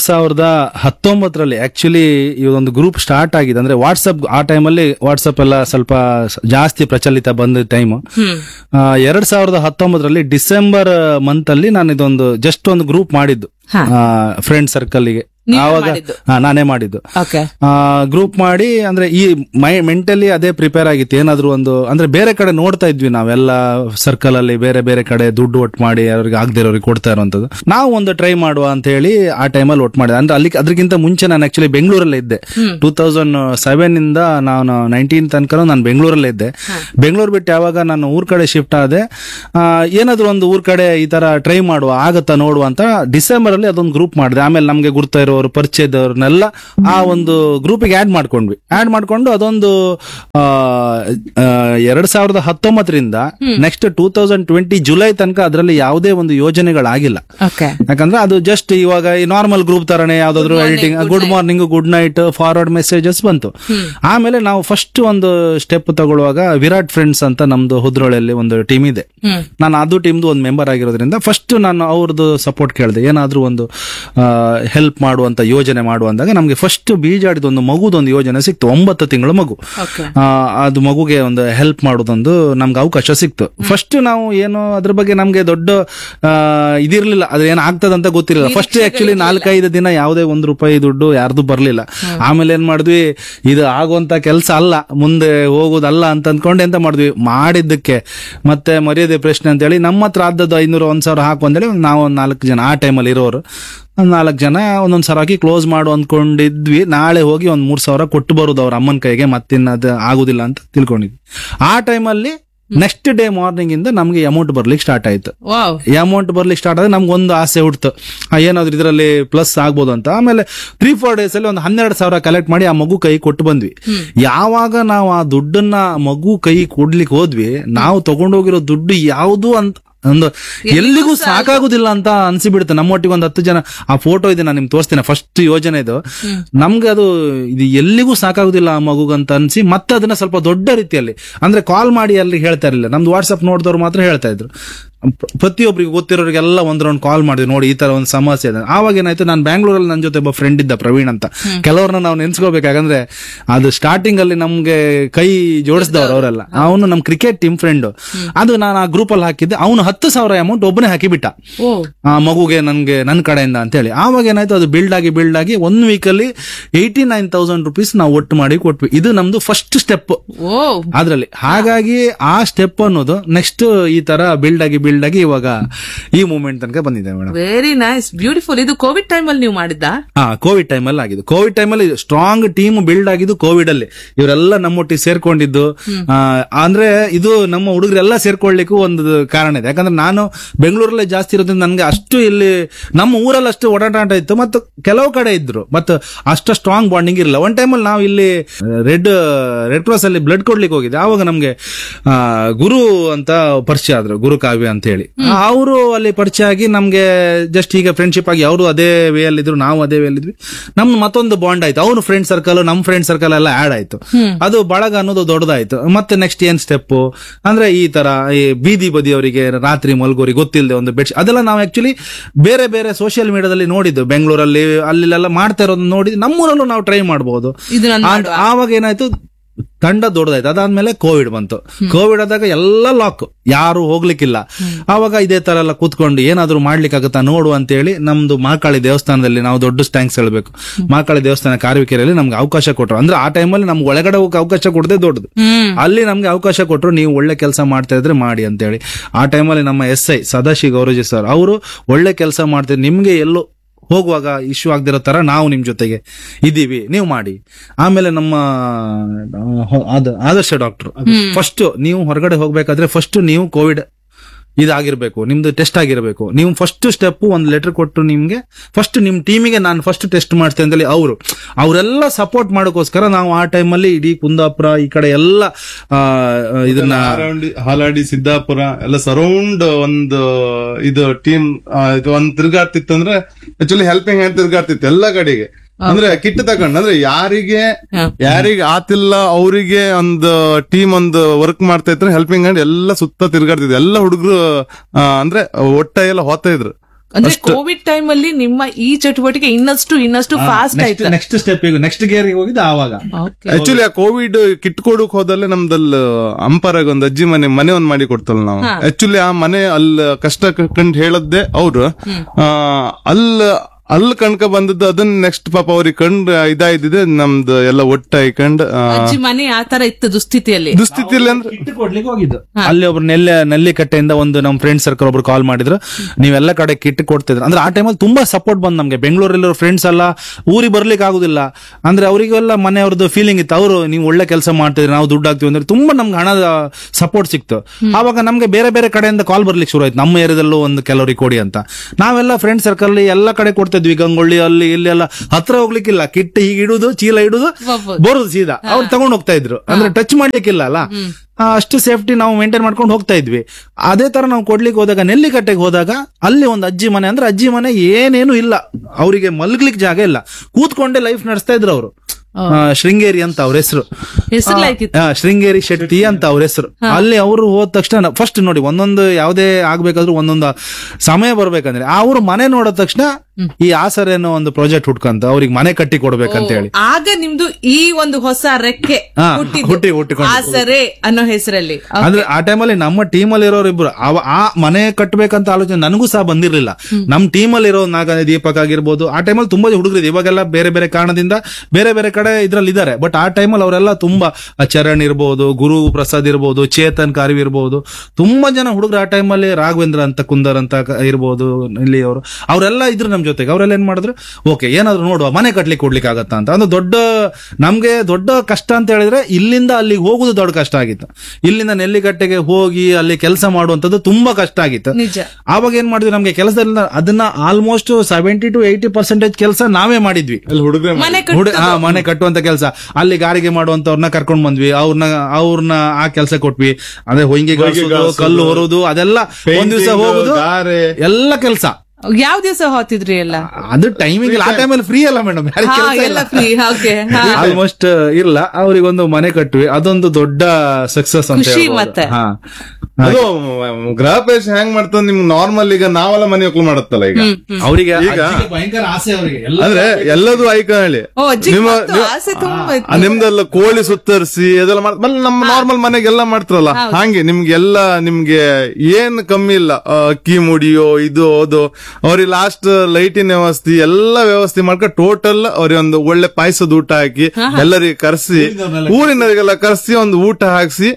2019 ಆಕ್ಚುಲಿ ಈ ಒಂದು ಗ್ರೂಪ್ ಸ್ಟಾರ್ಟ್ ಆಗಿದೆ. ಅಂದ್ರೆ ವಾಟ್ಸ್ಆಪ್, ಆ ಟೈಮಲ್ಲಿ ವಾಟ್ಸ್ಆಪ್ ಎಲ್ಲ ಸ್ವಲ್ಪ ಜಾಸ್ತಿ ಪ್ರಚಲಿತ ಬಂದ ಟೈಮ್. 2019 ಡಿಸೆಂಬರ್ ಮಂತ್ ಅಲ್ಲಿ ನಾನು ಇದೊಂದು ಜಸ್ಟ್ ಒಂದು ಗ್ರೂಪ್ ಮಾಡಿದ್ದು ಫ್ರೆಂಡ್ ಸರ್ಕಲ್ಗೆ. ಆವಾಗ ನಾನೇ ಮಾಡಿದ್ದು ಗ್ರೂಪ್ ಮಾಡಿ. ಅಂದ್ರೆ ಈ ಮೆಂಟಲಿ ಅದೇ ಪ್ರಿಪೇರ್ ಆಗಿತ್ತು. ಏನಾದ್ರು ಒಂದು ಅಂದ್ರೆ ಬೇರೆ ಕಡೆ ನೋಡ್ತಾ ಇದ್ವಿ ನಾವೆಲ್ಲ ಸರ್ಕಲ್ ಅಲ್ಲಿ, ಬೇರೆ ಬೇರೆ ಕಡೆ ದುಡ್ಡು ಒಟ್ಟು ಮಾಡಿ ಅವ್ರಿಗೆ ಆಗದಿರೋರಿಗೆ ಕೊಡ್ತಾ ಇರುವಂತದ್ದು. ನಾವು ಒಂದು ಟ್ರೈ ಮಾಡುವ ಅಂತ ಹೇಳಿ ಆ ಟೈಮಲ್ಲಿ ಒಟ್ಟು ಮಾಡಿದೆ. ಅಂದ್ರೆ ಅಲ್ಲಿ ಅದಕ್ಕಿಂತ ಮುಂಚೆ ನಾನು ಆಕ್ಚುಲಿ ಬೆಂಗಳೂರಲ್ಲೇ ಇದ್ದೆ. 2007 ಇಂದ ನಾನು 19 ತನಕ ನಾನು ಬೆಂಗಳೂರಲ್ಲೇ ಇದ್ದೆ. ಬೆಂಗಳೂರು ಬಿಟ್ಟು ಯಾವಾಗ ನಾನು ಊರ್ ಕಡೆ ಶಿಫ್ಟ್ ಆದೆ, ಏನಾದ್ರು ಒಂದು ಊರ್ ಕಡೆ ಈ ತರ ಟ್ರೈ ಮಾಡುವ ಆಗತ್ತಾ ನೋಡುವ ಅಂತ ಡಿಸೆಂಬರ್ ಅಲ್ಲಿ ಅದೊಂದು ಗ್ರೂಪ್ ಮಾಡಿದೆ. ಆಮೇಲೆ ನಮ್ಗೆ ಗುರ್ತಾ ಇರೋ ಪರಿಚಯದವ್ರನ್ನೆಲ್ಲ ಆ ಒಂದು ಗ್ರೂಪಿಗೆ ಆಡ್ ಮಾಡ್ಕೊಂಡು ಅದೊಂದು 2019 ನೆಕ್ಸ್ಟ್ 2020 ಜುಲೈ ತನಕ ಅದರಲ್ಲಿ ಯಾವುದೇ ಒಂದು ಯೋಜನೆಗಳಾಗಿಲ್ಲ. ಯಾಕಂದ್ರೆ ಅದು ಜಸ್ಟ್ ಇವಾಗ ಈ ನಾರ್ಮಲ್ ಗ್ರೂಪ್ ತರನೇ ಯಾವ್ದಾದ್ರು editing, good morning, good night, forward messages ಬಂತು. ಆಮೇಲೆ ನಾವು ಫಸ್ಟ್ ಒಂದು ಸ್ಟೆಪ್ ತಗೊಳ್ಳುವಾಗ ವಿರಾಟ್ ಫ್ರೆಂಡ್ಸ್ ಅಂತ ನಮ್ದು ಹುದ್ರೋಳಲ್ಲಿ ಒಂದು ಟೀಮ್ ಇದೆ. ನಾನು ಅದು ಟೀಮ್ದು ಒಂದು ಮೆಂಬರ್ ಆಗಿರೋದ್ರಿಂದ ಫಸ್ಟ್ ನಾನು ಅವ್ರದ್ದು ಸಪೋರ್ಟ್ ಕೇಳಿದೆ. ಏನಾದ್ರೂ ಒಂದು ಹೆಲ್ಪ್ ಮಾಡುವಂತ ಯೋಜನೆ ಮಾಡುವಂದಾಗ ನಮ್ಗೆ ಫಸ್ಟ್ ಬೀಜಾಡಿದ ಒಂದು ಮಗುದೊಂದು ಯೋಜನೆ ಸಿಕ್ತು. 9 ತಿಂಗಳ ಮಗು. ಅದು ಮಗುಗೆ ಒಂದು ಹೆಲ್ಪ್ ಮಾಡೋದೊಂದು ನಮ್ಗೆ ಅವಕಾಶ ಸಿಕ್ತು. ಫಸ್ಟ್ ನಾವು ಏನು ಅದ್ರ ಬಗ್ಗೆ ನಮ್ಗೆ ದೊಡ್ಡ ಇದಿರ್ಲಿಲ್ಲ, ಅದ್ರ ಏನ್ ಆಗ್ತದಂತ ಗೊತ್ತಿರಲಿಲ್ಲ. ಫಸ್ಟ್ ಆಕ್ಚುಲಿ 4-5 ದಿನ ಯಾವುದೇ ₹1 ದುಡ್ಡು ಯಾರ್ದು ಬರ್ಲಿಲ್ಲ. ಆಮೇಲೆ ಏನ್ ಮಾಡಿದ್ವಿ, ಇದು ಆಗುವಂತ ಕೆಲಸ ಅಲ್ಲ, ಮುಂದೆ ಹೋಗೋದಲ್ಲ ಅಂತ ಅಂದ್ಕೊಂಡು ಎಂತ ಮಾಡಿದ್ವಿ, ಮಾಡಿದ್ದಕ್ಕೆ ಮತ್ತೆ ಮರ್ಯಾದೆ ಪ್ರಶ್ನೆ ಅಂತ ಹೇಳಿ ನಮ್ಮ ಹತ್ರ ಆದದ್ದು 500-1000 ಹಾಕು ಅಂತೇಳಿ ನಾವು 4 ಜನ ಆ ಟೈಮಲ್ಲಿ ಇರೋರು ಒಂದ್ 4 ಜನ ಒಂದೊಂದ್ ಸರ ಹಾಕಿ ಕ್ಲೋಸ್ ಮಾಡು ಅಂದ್ಕೊಂಡಿದ್ವಿ. ನಾಳೆ ಹೋಗಿ ಒಂದ್ 3,000 ಕೊಟ್ಟು ಬರುದು ಅವ್ರ ಅಮ್ಮನ ಕೈಗೆ, ಮತ್ತಿನ್ನದು ಆಗುದಿಲ್ಲ ಅಂತ ತಿಳ್ಕೊಂಡಿದ್ವಿ. ಆ ಟೈಮಲ್ಲಿ ನೆಕ್ಸ್ಟ್ ಡೇ ಮಾರ್ನಿಂಗ್ ಇಂದ ನಮ್ಗೆ ಅಮೌಂಟ್ ಬರ್ಲಿಕ್ಕೆ ಸ್ಟಾರ್ಟ್ ಆಯ್ತು. ಅಮೌಂಟ್ ಬರ್ಲಿಕ್ಕೆ ಸ್ಟಾರ್ಟ್ ಆದ್ರೆ ನಮ್ಗೆ ಒಂದು ಆಸೆ ಹುಡ್ತು, ಏನಾದ್ರು ಇದರಲ್ಲಿ ಪ್ಲಸ್ ಆಗ್ಬೋದು ಅಂತ. ಆಮೇಲೆ 3-4 ಡೇಸ್ ಅಲ್ಲಿ ಒಂದು 12,000 ಕಲೆಕ್ಟ್ ಮಾಡಿ ಆ ಮಗು ಕೈ ಕೊಟ್ಟು ಬಂದ್ವಿ. ಯಾವಾಗ ನಾವು ಆ ದುಡ್ಡನ್ನ ಮಗು ಕೈ ಕೊಡ್ಲಿಕ್ಕೆ ಹೋದ್ವಿ, ನಾವು ತಗೊಂಡೋಗಿರೋ ದುಡ್ಡು ಯಾವುದು ಅಂತ ಒಂದು ಎಲ್ಲಿಗೂ ಸಾಕಾಗುದಿಲ್ಲ ಅಂತ ಅನ್ಸಿಬಿಡುತ್ತೆ. ನಮ್ಮೊಟ್ಟಿಗೆ ಒಂದು 10 ಜನ, ಆ ಫೋಟೋ ಇದೆ, ನಾನು ನಿಮ್ಗೆ ತೋರಿಸ್ತೇನೆ, ಫಸ್ಟ್ ಯೋಜನೆ ಇದು. ನಮ್ಗೆ ಅದು ಇದು ಎಲ್ಲಿಗೂ ಸಾಕಾಗುದಿಲ್ಲ ಆ ಮಗುಗಂತ ಅನ್ಸಿ ಮತ್ತೆ ಅದನ್ನ ಸ್ವಲ್ಪ ದೊಡ್ಡ ರೀತಿಯಲ್ಲಿ, ಅಂದ್ರೆ ಕಾಲ್ ಮಾಡಿ ಅಲ್ಲಿ ಹೇಳ್ತಾ ಇರಲಿಲ್ಲ, ನಮ್ದು ವಾಟ್ಸ್ಆಪ್ ನೋಡಿದವ್ರು ಮಾತ್ರ ಹೇಳ್ತಾ ಇದ್ರು. ಪ್ರತಿಯೊಬ್ಬರಿಗೆ ಗೊತ್ತಿರೋರಿಗೆಲ್ಲ ಒಂದ್ ರೌಂಡ್ ಕಾಲ್ ಮಾಡಿದ್ವಿ, ನೋಡಿ ಈ ತರ ಒಂದು ಸಮಸ್ಯೆ ಇದೆ. ಆವಾಗ ಏನಾಯ್ತು, ನಾನು ಬ್ಯಾಂಗ್ಳೂರಲ್ಲಿ ನನ್ನ ಜೊತೆ ಒಬ್ಬ ಫ್ರೆಂಡ್ ಇದ್ದ, ಪ್ರವೀಣ್ ಅಂತ. ಕೆಲವ್ರನ್ನ ನಾವು ನೆನ್ಸ್ಕೋಬೇಕಾಗಂದ್ರೆ ಅದು ಸ್ಟಾರ್ಟಿಂಗ್ ಅಲ್ಲಿ ನಮ್ಗೆ ಕೈ ಜೋಡಿಸಿದವ್ರು ಅವರೆಲ್ಲ. ಅವನು ನಮ್ ಕ್ರಿಕೆಟ್ ಟೀಮ್ ಫ್ರೆಂಡ್. ಅದು ನಾನು ಆ ಗ್ರೂಪ್ ಅಲ್ಲಿ ಹಾಕಿದ್ದೆ. ಅವನು 10,000 ಅಮೌಂಟ್ ಒಬ್ಬನೇ ಹಾಕಿಬಿಟ್ಟ ಆ ಮಗುಗೆ, ನನ್ಗೆ ನನ್ನ ಕಡೆಯಿಂದ ಅಂತ ಹೇಳಿ. ಆವಾಗ ಏನಾಯ್ತು, ಅದು ಬಿಲ್ಡ್ ಆಗಿ 1 ವೀಕ್ ಅಲ್ಲಿ 89,000 rupees ನಾವು ಒಟ್ಟು ಮಾಡಿ ಕೊಟ್ವಿ. ಇದು ನಮ್ದು ಫಸ್ಟ್ ಸ್ಟೆಪ್ ಅದ್ರಲ್ಲಿ. ಹಾಗಾಗಿ ಆ ಸ್ಟೆಪ್ ಅನ್ನೋದು ನೆಕ್ಸ್ಟ್ ಈ ತರ ಬಿಲ್ಡ್ ಆಗಿ ಇವಾಗ ಈ ಮೂಮೆಂಟ್ ತನಕ ಬಂದಿದೆ ಮೇಡಮ್. Very nice, beautiful. ಇದು ಕೋವಿಡ್ ಟೈಮ್ ಅಲ್ಲಿ ನೀವು ಮಾಡಿದ್ದ? ಕೋವಿಡ್ ಟೈಮ್ ಅಲ್ಲಿ ಆಗಿದ್ದು. ಕೋವಿಡ್ ಟೈಮ್ ಅಲ್ಲಿ ಸ್ಟ್ರಾಂಗ್ ಟೀಮ್ ಬಿಲ್ಡ್ ಆಗಿದ್ದು ಕೋವಿಡ್ ಅಲ್ಲಿ. ಇವರೆಲ್ಲ ನಮ್ಮೊಟ್ಟಿಗೆ ಸೇರ್ಕೊಂಡಿದ್ದು, ಅಂದ್ರೆ ಇದು ನಮ್ಮ ಹುಡುಗರೆಲ್ಲ ಸೇರ್ಕೊಳ್ಳಿಕ್ಕೂ ಒಂದು ಕಾರಣ ಇದೆ. ಯಾಕಂದ್ರೆ ನಾನು ಬೆಂಗಳೂರಲ್ಲೇ ಜಾಸ್ತಿ ಇರೋದ್ರಿಂದ ನನ್ಗೆ ಅಷ್ಟು ಇಲ್ಲಿ ನಮ್ಮ ಊರಲ್ಲಿ ಅಷ್ಟು ಓಡಾಟ ಇತ್ತು, ಮತ್ತು ಕೆಲವು ಕಡೆ ಇದ್ರು, ಮತ್ತು ಅಷ್ಟು ಸ್ಟ್ರಾಂಗ್ ಬಾಂಡಿಂಗ್ ಇರಲಿಲ್ಲ. ಒನ್ ಟೈಮಲ್ಲಿ ನಾವು ಇಲ್ಲಿ ರೆಡ್ ಕ್ರಾಸ್ ಅಲ್ಲಿ ಬ್ಲಡ್ ಕೊಡ್ಲಿಕ್ಕೆ ಹೋಗಿದ್ದೆ. ಆವಾಗ ನಮ್ಗೆ ಗುರು ಅಂತ ಪರಿಚಯ ಆದ್ರು, ಗುರು ಕಾವ್ಯ ಅಂತ ಹೇಳಿ. ಅವರು ಅಲ್ಲಿ ಪರಿಚಯ ಆಗಿ ನಮ್ಗೆ ಜಸ್ಟ್ ಈಗ ಫ್ರೆಂಡ್ಶಿಪ್ ಆಗಿ, ಅವರು ಅದೇ ವೇ ಅಲ್ಲಿ ಇದ್ರು, ನಾವು ಅದೇ ವೇ ಅಲ್ಲಿ ಇದ್ವಿ. ನಮ್ದು ಮತ್ತೊಂದು ಬಾಂಡ್ ಆಯ್ತು. ಅವ್ರ ಫ್ರೆಂಡ್ ಸರ್ಕಲ್, ನಮ್ ಫ್ರೆಂಡ್ ಸರ್ಕಲ್ ಎಲ್ಲ ಆಡ್ ಆಯ್ತು. ಅದು ಬಳಗ ಅನ್ನೋದು ದೊಡ್ಡದಾಯ್ತು. ಮತ್ತೆ ನೆಕ್ಸ್ಟ್ ಏನ್ ಸ್ಟೆಪ್ ಅಂದ್ರೆ, ಈ ತರ ಈ ಬೀದಿ ಬದಿಯವರಿಗೆ ರಾತ್ರಿ ಮಲ್ಗೋರಿಗೆ ಗೊತ್ತಿಲ್ಲದೆ ಒಂದು ಬೆಡ್, ಅದೆಲ್ಲ ನಾವು ಆಕ್ಚುಲಿ ಬೇರೆ ಬೇರೆ ಸೋಷಿಯಲ್ ಮೀಡಿಯಾದಲ್ಲಿ ನೋಡಿದ್ದು. ಬೆಂಗಳೂರಲ್ಲಿ ಅಲ್ಲೆಲ್ಲ ಮಾಡ್ತಾ ಇರೋದು ನೋಡಿ ನಮ್ಮೂರಲ್ಲೂ ನಾವು ಟ್ರೈ ಮಾಡಬಹುದು. ಆವಾಗ ಏನಾಯ್ತು, ತಂಡ ದೊಡ್ಡದಾಯ್ತು. ಅದಾದ್ಮೇಲೆ ಕೋವಿಡ್ ಬಂತು. ಕೋವಿಡ್ ಆದಾಗ ಎಲ್ಲ ಲಾಕ್, ಯಾರು ಹೋಗ್ಲಿಕ್ಕಿಲ್ಲ. ಆವಾಗ ಇದೇ ತರ ಎಲ್ಲ ಕೂತ್ಕೊಂಡು ಏನಾದ್ರು ಮಾಡ್ಲಿಕ್ಕಾಗತ್ತಾ ನೋಡು ಅಂತ ಹೇಳಿ ನಮ್ದು ಮಹಾಕಾಳಿ ದೇವಸ್ಥಾನದಲ್ಲಿ, ನಾವು ದೊಡ್ಡ ಥ್ಯಾಂಕ್ಸ್ ಹೇಳ್ಬೇಕು, ಮಹಾಕಾಳಿ ದೇವಸ್ಥಾನ ಕಾರವಿಕೆರೆಯಲ್ಲಿ ನಮ್ಗೆ ಅವಕಾಶ ಕೊಟ್ಟರು. ಅಂದ್ರೆ ಆ ಟೈಮಲ್ಲಿ ನಮ್ಗೆ ಒಳಗಡೆ ಹೋಗಕ್ಕೆ ಅವಕಾಶ ಕೊಡದೆ ದೊಡ್ಡದು. ಅಲ್ಲಿ ನಮ್ಗೆ ಅವಕಾಶ ಕೊಟ್ಟರು, ನೀವು ಒಳ್ಳೆ ಕೆಲಸ ಮಾಡ್ತಾ ಇದ್ರೆ ಮಾಡಿ ಅಂತ ಹೇಳಿ. ಆ ಟೈಮಲ್ಲಿ ನಮ್ಮ SI ಸದಾಶಿವ ಗೌರಜಿ ಸರ್ ಅವರು ಒಳ್ಳೆ ಕೆಲಸ ಮಾಡ್ತಿದ್ರು, ನಿಮ್ಗೆ ಎಲ್ಲೋ ಹೋಗುವಾಗ ಇಶ್ಯೂ ಆಗದಿರೋ ತರ ನಾವು ನಿಮ್ ಜೊತೆಗೆ ಇದೀವಿ, ನೀವು ಮಾಡಿ. ಆಮೇಲೆ ನಮ್ಮ ಆದರ್ಶ ಡಾಕ್ಟರ್, ಫಸ್ಟ್ ನೀವು ಹೊರಗಡೆ ಹೋಗ್ಬೇಕಾದ್ರೆ ಫಸ್ಟ್ ನೀವು ಕೋವಿಡ್ ಇದಾಗಿರ್ಬೇಕು, ನಿಮ್ದು ಟೆಸ್ಟ್ ಆಗಿರ್ಬೇಕು. ನೀವು ಫಸ್ಟ್ ಸ್ಟೆಪ್ ಒಂದು ಲೆಟರ್ ಕೊಟ್ಟು ನಿಮ್ಗೆ ಫಸ್ಟ್ ನಿಮ್ ಟೀಮಿಗೆ ನಾನು ಫಸ್ಟ್ ಟೆಸ್ಟ್ ಮಾಡ್ತೇನೆ ಅಂತೇಳಿ ಅವರೆಲ್ಲ ಸಪೋರ್ಟ್ ಮಾಡೋಕ್ಕೋಸ್ಕರ ನಾವು ಆ ಟೈಮಲ್ಲಿ ಇಡೀ ಕುಂದಾಪುರ ಈ ಕಡೆ ಎಲ್ಲ ಇದನ್ನ ಹಾಲಾಡಿ ಸಿದ್ದಾಪುರ ಎಲ್ಲ ಸರೌಂಡ್ ಒಂದು ಇದು ಟೀಮ್ ಒಂದ್ ತಿರ್ಗಾಡ್ತಿತ್ತು. ಅಂದ್ರೆ ಆಕ್ಚುಲಿ ಹೆಲ್ಪಿಂಗ್ ಹ್ಯಾಂಡ್ ತಿರ್ಗಾಡ್ತಿತ್ತು ಎಲ್ಲ ಕಡೆಗೆ. ಅಂದ್ರೆ ಕಿಟ್ ತಗೊಂಡು, ಅಂದ್ರೆ ಯಾರಿಗೆ ಆತಿಲ್ಲ ಅವರಿಗೆ ಒಂದು ಟೀಮ್ ಒಂದು ವರ್ಕ್ ಮಾಡ್ತಾ ಇದ್ರೆ ಹೆಲ್ಪಿಂಗ್ ಹ್ಯಾಂಡ್ ಎಲ್ಲ ಸುತ್ತ ತಿರ್ಗಾಡ್ತಿದ್ರು. ಎಲ್ಲ ಹುಡುಗರು ಅಂದ್ರೆ ಒಟ್ಟ ಎಲ್ಲ ಹೋಗ್ತಾ ಇದ್ರು. ಅಂದ್ರೆ ಕೋವಿಡ್ ಟೈಮ್ ಅಲ್ಲಿ ನಿಮ್ಮ ಈ ಚಟುವಟಿಕೆ ಇನ್ನಷ್ಟು ಫಾಸ್ಟ್ ಆಯ್ತು. ನೆಕ್ಸ್ಟ್ ಸ್ಟೆಪ್ ನೆಕ್ಸ್ಟ್ ಗೇರ್ ಹೋಗಿದ್ದು ಆವಾಗ. ಆಕ್ಚುಲಿ ಆ ಕೋವಿಡ್ ಕಿಟ್ ಕೊಡಕ್ ಹೋದಲ್ಲೇ ನಮ್ದಲ್ಲಿ ಅಂಪರಾಗ ಒಂದು ಅಜ್ಜಿ ಮನೆ ಒಂದ್ ಮಾಡಿ ಕೊಡ್ತಲ್ಲ ನಾವು. ಆಕ್ಚುಲಿ ಆ ಮನೆ ಅಲ್ಲಿ ಕಷ್ಟ ಕಂಡು ಹೇಳದ್ದೆ ಅವ್ರು. ಅಲ್ಲಿ ಕಣ್ಕ ಬಂದದ್ದು, ಅದನ್ನ ನೆಕ್ಸ್ಟ್ ಪಾಪ ಅವ್ರಿಗೆ ಕಂಡು ಇದಾಯ್ದಿದೆ ನಮ್ದು ಎಲ್ಲ ಒಟ್ಟಾಯ್ಕಂಡ್ ಮನೆ ಆ ತರ ಇತ್ತು ದುಸ್ಥಿತಿಯಲ್ಲಿ ಅಂದ್ರೆ ಕಿಟ್ ಕೊಡ್ಲಿಕ್ಕೆ ಹೋಗಿದ್ದು. ಅಲ್ಲಿ ಒಬ್ರು ನೆಲ್ಲಿಕಟ್ಟೆಯಿಂದ ಒಂದು ನಮ್ಮ ಫ್ರೆಂಡ್ ಸರ್ಕಲ್ ಒಬ್ರು ಕಾಲ್ ಮಾಡಿದ್ರು, ನೀವೆಲ್ಲ ಕಡೆ ಕಿಟ್ ಕೊಡ್ತಿದ್ರು. ಅಂದ್ರೆ ಆ ಟೈಮಲ್ಲಿ ತುಂಬಾ ಸಪೋರ್ಟ್ ಬಂದ್ ನಮ್ಗೆ. ಬೆಂಗಳೂರಲ್ಲಿರೋ ಫ್ರೆಂಡ್ಸ್ ಎಲ್ಲ ಊರಿಗೆ ಬರ್ಲಿಕ್ಕೆ ಆಗುದಿಲ್ಲ, ಅಂದ್ರೆ ಅವರಿಗೆಲ್ಲ ಮನೆಯವ್ರದ್ದು ಫೀಲಿಂಗ್ ಇತ್ತು. ಅವರು ನೀವು ಒಳ್ಳೆ ಕೆಲಸ ಮಾಡ್ತಿದ್ರಿ, ನಾವು ದುಡ್ಡು ಹಾಕ್ತಿವಿ ಅಂದ್ರೆ ತುಂಬಾ ನಮ್ಗೆ ಹಣದ ಸಪೋರ್ಟ್ ಸಿಕ್ತು. ಆವಾಗ ನಮ್ಗೆ ಬೇರೆ ಬೇರೆ ಕಡೆಯಿಂದ ಕಾಲ್ ಬರ್ಲಿಕ್ಕೆ ಶುರು ಆಯ್ತು, ನಮ್ಮ ಏರಿಯಾದಲ್ಲೂ ಒಂದು ಕೆಲವರಿಗೆ ಕೊಡಿ ಅಂತ. ನಾವೆಲ್ಲ ಫ್ರೆಂಡ್ ಸರ್ಕಲ್ ಎಲ್ಲ ಕಡೆ ಕೊಡ್ತಿದ್ವಿ. ಗಂಗೊಳ್ಳಿ ಅಲ್ಲಿ ಇಲ್ಲಿ ಎಲ್ಲ ಹತ್ರ ಹೋಗ್ಲಿಕ್ಕಿಲ್ಲ, ಕಿಟ್ ಹೀಗೆ ಇಡುದು, ಚೀಲ ಇಡುದು, ಬರುದು ಸೀದಾ. ಅವ್ರು ತಗೊಂಡ್ ಹೋಗ್ತಾ ಇದ್ರು, ಅಂದ್ರೆ ಟಚ್ ಮಾಡ್ಲಿಕ್ಕಿಲ್ಲ ಅಲ್ಲ, ಅಷ್ಟು ಸೇಫ್ಟಿ ನಾವು ಮೇಂಟೈನ್ ಮಾಡ್ಕೊಂಡು ಹೋಗ್ತಾ ಇದ್ವಿ. ಅದೇ ತರ ನಾವು ಕೊಡ್ಲಿಕ್ಕೆ ಹೋದಾಗ, ನೆಲ್ಲಿಕಟ್ಟೆಗೆ ಹೋದಾಗ ಅಲ್ಲಿ ಒಂದು ಅಜ್ಜಿ ಮನೆ, ಅಂದ್ರೆ ಅಜ್ಜಿ ಮನೆ ಏನೇನು ಇಲ್ಲ, ಅವರಿಗೆ ಮಲ್ಗ್ಲಿಕ್ಕೆ ಜಾಗ ಇಲ್ಲ, ಕೂತ್ಕೊಂಡೇ ಲೈಫ್ ನಡೆಸ್ತಾ ಇದ್ರು ಅವರು. ಶೃಂಗೇರಿ ಅಂತ ಅವ್ರ ಹೆಸರು, ಶೃಂಗೇರಿ ಶೆಟ್ಟಿ ಅಂತ ಅವ್ರ ಹೆಸರು. ಅಲ್ಲಿ ಅವರು ಹೋದ ತಕ್ಷಣ ಫಸ್ಟ್ ನೋಡಿ, ಒಂದೊಂದು ಯಾವುದೇ ಆಗ್ಬೇಕಾದ್ರೂ ಒಂದೊಂದು ಸಮಯ ಬರ್ಬೇಕಂದ್ರೆ ಅವರು ಮನೆ ನೋಡಿದ ತಕ್ಷಣ ಈ ಆಸರೆ ಅನ್ನೋ ಒಂದು ಪ್ರಾಜೆಕ್ಟ್ ಹುಡ್ಕಂತ ಅವ್ರಿಗೆ ಮನೆ ಕಟ್ಟಿ ಕೊಡ್ಬೇಕಂತ ಹೇಳಿ, ಆಗ ನಿಮ್ದು ಈ ಒಂದು ಹೊಸ ರೆಕ್ಕೆ ಹುಟ್ಟಿಕೊಂಡು ಆಸರೆ ಅನ್ನೋ ಹೆಸರಲ್ಲಿ. ಅಂದ್ರೆ ಆ ಟೈಮಲ್ಲಿ ನಮ್ಮ ಟೀಮಲ್ಲಿ ಇರೋರು ಇಬ್ರು ಆ ಮನೆ ಕಟ್ಟಬೇಕಂತ ಆಲೋಚನೆ ನನಗೂ ಸಹ ಬಂದಿರ್ಲಿಲ್ಲ. ನಮ್ ಟೀಮಲ್ಲಿ ಇರೋ ದೀಪಕ್ ಆಗಿರ್ಬೋದು, ಆ ಟೈಮಲ್ಲಿ ತುಂಬಾ ಹುಡುಗರಿದೆ. ಇವಾಗೆಲ್ಲ ಬೇರೆ ಬೇರೆ ಕಾರಣದಿಂದ ಬೇರೆ ಬೇರೆ ಕಡೆ ಇದ್ರಲ್ಲಿ ಇದಾರೆ. ಬಟ್ ಆ ಟೈಮಲ್ಲಿ ಅವರೆಲ್ಲ ತುಂಬಾ ಚರಣ್ ಇರ್ಬೋದು, ಗುರು ಪ್ರಸಾದ್ ಇರ್ಬೋದು, ಚೇತನ್ ಕಾರ್ವಿ ಇರ್ಬೋದು, ತುಂಬಾ ಜನ ಹುಡುಗರು ಆ ಟೈಮಲ್ಲಿ, ರಾಘವೇಂದ್ರ ಅಂತ ಕುಂದರ್ ಅಂತ ಇರ್ಬೋದು ಇಲ್ಲಿ ಅವರು, ಅವರೆಲ್ಲ ಇದ್ರು ನಮ್ ಜೊತೆಗೆ. ಅವರೆಲ್ಲ ಏನ್ ಮಾಡಿದ್ರು, ಓಕೆ ಏನಾದ್ರು ನೋಡುವ ಮನೆ ಕಟ್ಲಿಕ್ಕೆ ಕೊಡ್ಲಿಕ್ಕೆ ಆಗತ್ತಾ ಅಂತ. ಅಂದ್ರೆ ನಮ್ಗೆ ದೊಡ್ಡ ಕಷ್ಟ ಅಂತ ಹೇಳಿದ್ರೆ ಇಲ್ಲಿಂದ ಅಲ್ಲಿಗೆ ಹೋಗುದು ದೊಡ್ಡ ಕಷ್ಟ ಆಗಿತ್ತು. ಇಲ್ಲಿಂದ ನೆಲ್ಲಿಗಟ್ಟೆಗೆ ಹೋಗಿ ಅಲ್ಲಿ ಕೆಲಸ ಮಾಡುವಂತದ್ದು ತುಂಬಾ ಕಷ್ಟ ಆಗಿತ್ತು. ಆವಾಗ ಏನ್ ಮಾಡಿದ್ವಿ, ನಮ್ಗೆ ಕೆಲಸದಲ್ಲಿ ಅದನ್ನ ಆಲ್ಮೋಸ್ಟ್ 70 to 80% ಕೆಲಸ ನಾವೇ ಮಾಡಿದ್ವಿ. ಮನೆ ಕಟ್ಟುವಂತ ಕೆಲಸ, ಅಲ್ಲಿ ಗಾರಿಗೆ ಮಾಡುವಂತವ್ರನ್ನ ಕರ್ಕೊಂಡ್ ಬಂದ್ವಿ, ಅವ್ರನ್ನ ಆ ಕೆಲಸ ಕೊಟ್ವಿ. ಅದೇ ಹೊಂಗೆ ಕಲ್ಲು ಹೊರೋದು, ಅದೆಲ್ಲ ಒಂದ್ ದಿವಸ ಹೋಗುದು, ಎಲ್ಲ ಕೆಲಸ. ಯಾವ ದಿವಸ ಹೋಗ್ತಿದ್ರಿ ಎಲ್ಲ? ಅದು ಟೈಮಿಂಗ್ ಆ ಟೈಮಲ್ಲಿ ಫ್ರೀ ಅಲ್ಲ ಮೇಡಮ್, ಆಲ್ಮೋಸ್ಟ್ ಇಲ್ಲ. ಅವ್ರಿಗೊಂದು ಮನೆ ಕಟ್ವಿ, ಅದೊಂದು ದೊಡ್ಡ ಸಕ್ಸಸ್ ಅಂತ ಮತ್ತೆ. ಅದು ಗೃಹ ಪ್ರವೇಶ ಹೆಂಗ್ ಮಾಡ್ತದ ನಿಮ್ಗೆ ನಾರ್ಮಲ್ ಈಗ ನಾವೆಲ್ಲ ಮನೆ ಒಕ್ಕಲು ಮಾಡತ್ತಲ್ಲ, ಈಗ ಅವರಿಗೆ ಈಗ ಭಯಂಕರ ಆಸೆ ಅವರಿಗೆ, ಅಂದ್ರೆ ಎಲ್ಲದೂ ಐಕಣಿ ನಿಮ್ದೆಲ್ಲ ಕೋಳಿ ಸುತ್ತರಿಸಿ ಅದೆಲ್ಲ ನಮ್ಮ ನಾರ್ಮಲ್ ಮನೆಗೆಲ್ಲ ಮಾಡ್ತಾರಲ್ಲ, ಹಾಗೆ ನಿಮ್ಗೆ ಏನ್ ಕಮ್ಮಿ ಇಲ್ಲ. ಅಕ್ಕಿ ಮುಡಿಯೋ ಇದು ಅದು ಅವ್ರಿಗೆ ಲಾಸ್ಟ್ ಲೈಟಿನ ವ್ಯವಸ್ಥೆ ಎಲ್ಲ ವ್ಯವಸ್ಥೆ ಮಾಡ್ಕೊಂಡು ಟೋಟಲ್ ಅವ್ರಿಗೆ ಒಂದು ಒಳ್ಳೆ ಪಾಯಸದ ಊಟ ಹಾಕಿ ಎಲ್ಲರಿಗೆ ಕರೆಸಿ, ಊರಿನವರಿಗೆಲ್ಲ ಕರೆಸಿ ಒಂದು ಊಟ ಹಾಕ್ಸಿ,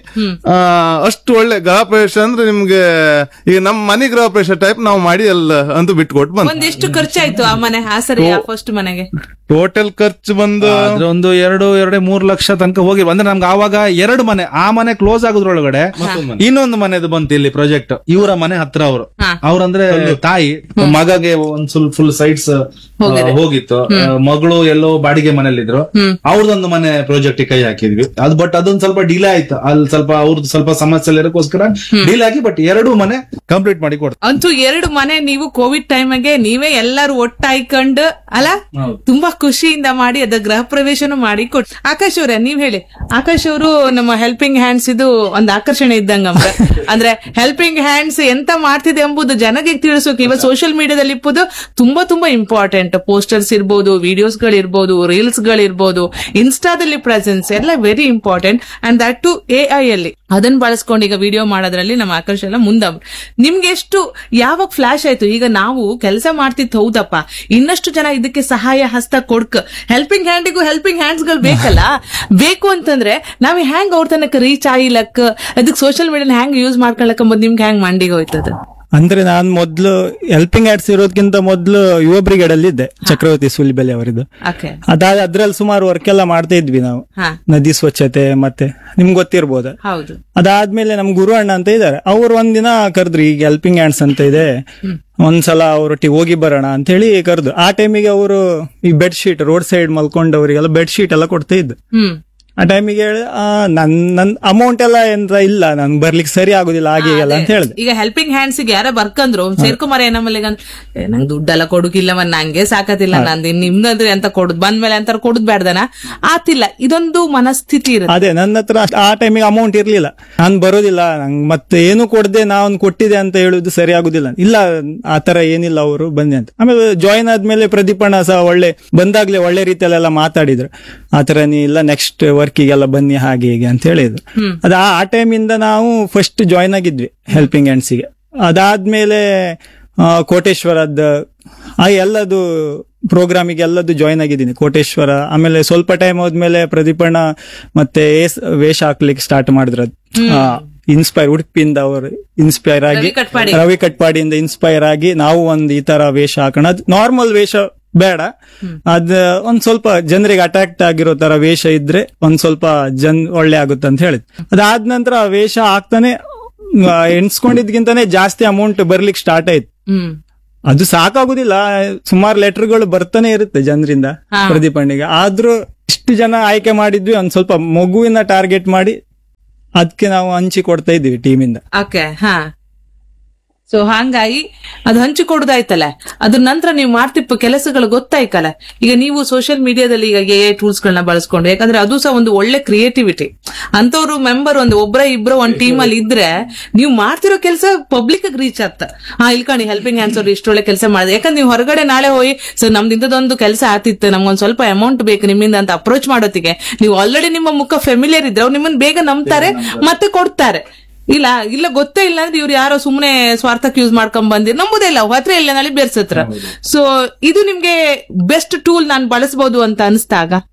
ಅಷ್ಟು ಒಳ್ಳೆ ಗೃಹ ಪ್ರವೇಶ ಅಂದ್ರೆ ನಿಮ್ಗೆ ಈಗ ನಮ್ಮ ಮನೆ ಗೃಹ ಪ್ರವೇಶ ಟೈಪ್ ನಾವು ಮಾಡಿ ಎಲ್ಲ ಅಂತೂ ಬಿಟ್ಕೊಟ್ಟು ಬಂದ್. ಒಂದೆಷ್ಟು ಖರ್ಚಾಯ್ತು ಆ ಮನೆ ಫಸ್ಟ್ ಮನೆಗೆ? ಟೋಟಲ್ ಖರ್ಚು ಬಂದು ಒಂದು 2-3 ಲಕ್ಷ ತನಕ ಹೋಗಿ ಅಂದ್ರೆ ನಮ್ಗೆ ಆವಾಗ 2 ಮನೆ, ಆ ಮನೆ ಕ್ಲೋಸ್ ಆಗೋದ್ರೊಳಗಡೆ ಇನ್ನೊಂದು ಮನೆದು ಬಂತು ಇಲ್ಲಿ ಪ್ರಾಜೆಕ್ಟ್. ಇವರ ಮನೆ ಹತ್ರ ಅವ್ರಂದ್ರೆ ತಾಯಿ ಮಗಗೆ ಒಂದ್ ಫುಲ್ ಸೈಡ್ಸ್ ಹೋಗಿತ್ತು, ಮಗಳು ಎಲ್ಲೋ ಬಾಡಿಗೆ ಮನೇಲಿದ್ರು, ಅವ್ರದೊಂದು ಮನೆ ಪ್ರಾಜೆಕ್ಟ್ ಕೈ ಹಾಕಿದ್ವಿ. ಬಟ್ ಅದೊಂದು ಸ್ವಲ್ಪ ಡಿಲೇ ಆಯ್ತು, ಅಲ್ಲಿ ಸ್ವಲ್ಪ ಅವ್ರದ್ದು ಸ್ವಲ್ಪ ಸಮಸ್ಯೆ ಇರೋಕ್ಕೋಸ್ಕರ ಡಿಲೇ ಆಗಿ, ಬಟ್ 2 ಮನೆ ಕಂಪ್ಲೀಟ್ ಮಾಡಿ ಕೊಡ್ತಾರೆ. ಅಂತೂ 2 ಮನೆ ನೀವು ಕೋವಿಡ್ ಟೈಮ್ಗೆ ನೀವೇ ಎಲ್ಲರೂ ಒಟ್ಟಾಯ್ಕೊಂಡು ಅಲ್ಲ ತುಂಬಾ ಖುಷಿಯಿಂದ ಮಾಡಿ ಅದ ಗೃಹ ಪ್ರವೇಶನು ಮಾಡಿ ಕೊಟ್ಟು. ಆಕಾಶ್ ಅವರೇ ನೀವ್ ಹೇಳಿ. ಆಕಾಶ್ ಅವರು ನಮ್ಮ ಹೆಲ್ಪಿಂಗ್ ಹ್ಯಾಂಡ್ಸ್ ಇದು ಒಂದು ಆಕರ್ಷಣೆ ಇದ್ದಂಗ, ಅಂದ್ರೆ ಹೆಲ್ಪಿಂಗ್ ಹ್ಯಾಂಡ್ಸ್ ಎಂತ ಮಾಡ್ತಿದೆ ಎಂಬುದು ಜನಗೆ ತಿಳಿಸೋಕೆ ಇವಾಗ ಸೋಷಿಯಲ್ ಮೀಡಿಯಾದಲ್ಲಿ ಇಪ್ಪುದು ತುಂಬಾ ಇಂಪಾರ್ಟೆಂಟ್. ಪೋಸ್ಟರ್ಸ್ ಇರ್ಬೋದು, ವಿಡಿಯೋಸ್ ಗಳಿರ್ಬೋದು, ರೀಲ್ಸ್ ಗಳಿರ್ಬೋದು, ಇನ್ಸ್ಟಾದಲ್ಲಿ ಪ್ರೆಸೆನ್ಸ್ ಎಲ್ಲ very important. And that to AI ಅಲ್ಲಿ ಅದನ್ನ ಬಳಸ್ಕೊಂಡು ಈಗ ವಿಡಿಯೋ ಮಾಡೋದ್ರಲ್ಲಿ ನಮ್ಮ ಆಕರ್ಷ ಎಲ್ಲ ಮುಂದೆ. ನಿಮ್ಗೆ ಎಷ್ಟು ಯಾವಾಗ ಫ್ಲಾಶ್ ಆಯ್ತು, ಈಗ ನಾವು ಕೆಲಸ ಮಾಡ್ತಿತ್ತು ಹೌದಪ್ಪ, ಇನ್ನಷ್ಟು ಜನ ಇದಕ್ಕೆ ಸಹಾಯ ಹಸ್ತ ಕೊಡ್ಕ, ಹೆಲ್ಪಿಂಗ್ ಹ್ಯಾಂಡಿಗೂ ಹೆಲ್ಪಿಂಗ್ ಹ್ಯಾಂಡ್ಸ್ ಗಳು ಬೇಕಲ್ಲ, ಬೇಕು ಅಂತಂದ್ರೆ ನಾವ್ ಹ್ಯಾಂಗ್ ಅವ್ರ ತನಕ ರೀಚ್ ಆಗಿಲಕ್, ಅದಕ್ಕೆ ಸೋಷಿಯಲ್ ಮೀಡಿಯಾ ಹ್ಯಾಂಗ್ ಯೂಸ್ ಮಾಡ್ಕೊಳಕ್ ನಿಮ್ಗೆ ಹ್ಯಾಂಗ್ ಮಂಡಿಗೆ ಹೋಯ್ತದ? ಅಂದ್ರೆ ನಾನ್ ಮೊದ್ಲು ಹೆಲ್ಪಿಂಗ್ ಹ್ಯಾಂಡ್ಸ್ ಇರೋದಕ್ಕಿಂತ ಮೊದ್ಲು ಯುವ ಬ್ರಿಗೇಡ್ ಅಲ್ಲಿ ಇದ್ದೆ, ಚಕ್ರವರ್ತಿ ಸುಲಿಬೆಲೆ ಅವರಿದ್ದು. ಅದ್ರಲ್ಲಿ ಸುಮಾರು ವರ್ಕ್ ಎಲ್ಲ ಮಾಡ್ತಾ ಇದ್ವಿ ನಾವು, ನದಿ ಸ್ವಚ್ಛತೆ ಮತ್ತೆ ನಿಮ್ಗೆ ಗೊತ್ತಿರ್ಬೋದು. ಅದಾದ್ಮೇಲೆ ನಮ್ ಗುರು ಅಣ್ಣ ಅಂತ ಇದಾರೆ, ಅವ್ರು ಒಂದಿನ ಕರೆದ್ರು, ಈಗ ಹೆಲ್ಪಿಂಗ್ ಹ್ಯಾಂಡ್ಸ್ ಅಂತ ಇದೆ, ಒಂದ್ಸಲ ಅವ್ರೊಟ್ಟಿಗೆ ಹೋಗಿ ಬರೋಣ ಅಂತ ಹೇಳಿ ಕರೆದು. ಆ ಟೈಮಿಗೆ ಅವರು ಈ bed sheet road side ಮಲ್ಕೊಂಡವರಿಗೆಲ್ಲ bed sheet ಎಲ್ಲ ಕೊಡ್ತಾ ಇದ್ದು. ಆ ಟೈಮಿಗೆ ಹೇಳಿ ನನ್ ಅಮೌಂಟ್ ಎಲ್ಲ ಎಂತ ಇಲ್ಲ, ನನ್ ಬರ್ಲಿಕ್ಕೆ ಸರಿ ಆಗುದಿಲ್ಲ ಹಾಗೆ ಅಂತ ಹೇಳಿದೆ. ಈಗ ಹೆಲ್ಪಿಂಗ್ ಹ್ಯಾಂಡ್ಸ್ ಯಾರ ಬರ್ಕಂದ್ರು ಸೇರ್ಕೊಂಬಾರ ಏನಮ್ಮಲ್ಲಿ ನಂಗೆ ದುಡ್ಡೆಲ್ಲ ಕೊಡುಕಿಲ್ಲ, ನಂಗೆ ಸಾಕತಿಲ್ಲ, ನಂದು ನಿಮ್ದಂದ್ರೆ ಅಂತ ಕೊಡುದು ಬಂದ್ಮೇಲೆ ಅಂತ ಕೊಡುದ್ ಬೇಡ್ದನ ಆತಿಲ್ಲ, ಇದೊಂದು ಮನಸ್ಥಿತಿ ಇರುತ್ತೆ. ಅದೇ ನನ್ನ ಹತ್ರ ಆ ಟೈಮಿಗೆ ಅಮೌಂಟ್ ಇರ್ಲಿಲ್ಲ, ನಾನ್ ಬರೋದಿಲ್ಲ, ನಂಗೆ ಮತ್ತೆ ಏನು ಕೊಡದೆ ನಾನ್ ಕೊಟ್ಟಿದೆ ಅಂತ ಹೇಳುದು ಸರಿ ಆಗುದಿಲ್ಲ. ಇಲ್ಲ ಆತರ ಏನಿಲ್ಲ, ಅವರು ಬಂದೆ ಅಂತ. ಆಮೇಲೆ ಜಾಯಿನ್ ಆದ್ಮೇಲೆ ಪ್ರದೀಪಣ್ಣ ಸಹ ಬಂದಾಗ್ಲೇ ಒಳ್ಳೆ ರೀತಿಯಲ್ಲೆಲ್ಲ ಮಾತಾಡಿದ್ರು, ಆತರ ನೀ ಇಲ್ಲ ನೆಕ್ಸ್ಟ್ ವರ್ಕಿಗೆಲ್ಲ ಬನ್ನಿ ಹಾಗೆ ಹೀಗೆ ಅಂತ ಹೇಳಿದ್ರು. ಆ ಟೈಮಿಂದ ನಾವು ಫಸ್ಟ್ ಜಾಯಿನ್ ಆಗಿದ್ವಿ ಹೆಲ್ಪಿಂಗ್ ಹ್ಯಾಂಡ್ಸಿಗೆ. ಅದಾದ್ಮೇಲೆ ಕೋಟೇಶ್ವರದ ಎಲ್ಲದು ಪ್ರೋಗ್ರಾಮಿಗೆ ಎಲ್ಲದು ಜಾಯಿನ್ ಆಗಿದ್ದೀನಿ, ಕೋಟೇಶ್ವರ. ಆಮೇಲೆ ಸ್ವಲ್ಪ ಟೈಮ್ ಹೋದ್ಮೇಲೆ ಪ್ರದೀಪಣ್ಣ ಮತ್ತೆ ವೇಷ ಹಾಕ್ಲಿಕ್ಕೆ ಸ್ಟಾರ್ಟ್ ಮಾಡಿದ್ರು. ಇನ್ಸ್ಪೈರ್ ಉಡುಪಿಯಿಂದ ಅವರು ಇನ್ಸ್ಪೈರ್ ಆಗಿ, ರವಿ ಕಟ್ಪಾಡಿಯಿಂದ ಇನ್ಸ್ಪೈರ್ ಆಗಿ ನಾವು ಒಂದ್ ಈ ತರ ವೇಷ ಹಾಕೋಣ, ನಾರ್ಮಲ್ ವೇಷ ಬೇಡ, ಅದ್ ಒಂದ್ ಸ್ವಲ್ಪ ಜನರಿಗೆ ಅಟ್ರಾಕ್ಟ್ ಆಗಿರೋ ತರ ವೇಷ ಇದ್ರೆ ಒಂದ್ ಸ್ವಲ್ಪ ಒಳ್ಳೆ ಆಗುತ್ತೆ ಅಂತ ಹೇಳಿದ್. ಅದಾದ ನಂತರ ವೇಷ ಹಾಕ್ತಾನೆ ಎಣ್ಸ್ಕೊಂಡಿದ್ಕಿಂತಾನೆ ಜಾಸ್ತಿ ಅಮೌಂಟ್ ಬರ್ಲಿಕ್ಕೆ ಸ್ಟಾರ್ಟ್ ಆಯ್ತು. ಅದು ಸಾಕಾಗುದಿಲ್ಲ, ಸುಮಾರು ಲೆಟರ್ಗಳು ಬರ್ತಾನೆ ಇರುತ್ತೆ ಜನರಿಂದ ಪ್ರದೀಪಣ್ಣಿಗೆ. ಆದ್ರೂ ಇಷ್ಟು ಜನ ಆಯ್ಕೆ ಮಾಡಿದ್ವಿ, ಒಂದ್ ಸ್ವಲ್ಪ ಮಗುವಿನ ಟಾರ್ಗೆಟ್ ಮಾಡಿ ಅದಕ್ಕೆ ನಾವು ಹಂಚಿ ಕೊಡ್ತಾ ಇದ್ದೀವಿ ಟೀಮಿಂದ. ಸೊ ಹಾಗಾಗಿ ಅದು ಹಂಚಿಕೊಡುದಾಯ್ತಲ್ಲ, ಅದ್ರ ನಂತರ ನೀವು ಮಾಡ್ತಿಪ್ಪ ಕೆಲಸಗಳು ಗೊತ್ತಾಯ್ಕಲ್ಲ. ಈಗ ನೀವು ಸೋಷಿಯಲ್ ಮೀಡಿಯಾದಲ್ಲಿ ಈಗ AI ಟೂಲ್ಸ್ ಗಳನ್ನ ಬಳಸ್ಕೊಂಡು, ಯಾಕಂದ್ರೆ ಅದು ಸಹ ಒಂದು ಒಳ್ಳೆ ಕ್ರಿಯೇಟಿವಿಟಿ. ಅಂತವ್ರು ಮೆಂಬರ್ ಇಬ್ರೋ ಒಂದ್ ಟೀಮ್ ಅಲ್ಲಿ ಇದ್ರೆ ನೀವು ಮಾಡ್ತಿರೋ ಕೆಲಸ ಪಬ್ಲಿಕ್ ರೀಚ್ ಆಗ್ತಾ. ಇಲ್ಕಣಿ ಹೆಲ್ಪಿಂಗ್ ಹ್ಯಾಂಡ್ಸ್ ಅವ್ರು ಇಷ್ಟೊಳ್ಳೆ ಕೆಲಸ ಮಾಡಿದೆ, ಯಾಕಂದ್ರೆ ನೀವು ಹೊರಗಡೆ ನಾಳೆ ಹೋಗಿ ಸರ್ ನಮ್ದು ಇಂಥದೊಂದು ಕೆಲಸ ಆತಿತ್ತು, ನಮ್ಗೊಂದ್ ಸ್ವಲ್ಪ ಅಮೌಂಟ್ ಬೇಕು ನಿಮ್ಮಿಂದ ಅಂತ ಅಪ್ರೋಚ್ ಮಾಡೋತ್ತಿಗೆ ನೀವು ಆಲ್ರೆಡಿ ನಿಮ್ಮ ಮುಖ ಫೆಮಿಲಿಯರ್ ಇದ್ರೆ ಅವ್ರು ನಿಮ್ಮನ್ನ ಬೇಗ ನಂಬ್ತಾರೆ ಮತ್ತೆ ಕೊಡ್ತಾರೆ. ಇಲ್ಲ ಗೊತ್ತೇ ಇಲ್ಲ ಅಂದ್ರೆ ಇವ್ರು ಯಾರೋ ಸುಮ್ನೆ ಸ್ವಾರ್ಥಕ್ಕೆ ಯೂಸ್ ಮಾಡ್ಕೊಂಡ್ ಬಂದಿರ್ ನಂಬುದೇ ಇಲ್ಲ, ಹತ್ರ ಇಲ್ಲ ನಾಳೆ ಬೇರ್ಸತ್ರ. ಸೊ ಇದು ನಿಮ್ಗೆ ಬೆಸ್ಟ್ ಟೂಲ್ ನಾನು ಬಳಸಬಹುದು ಅಂತ ಅನಿಸ್ತಾಗ?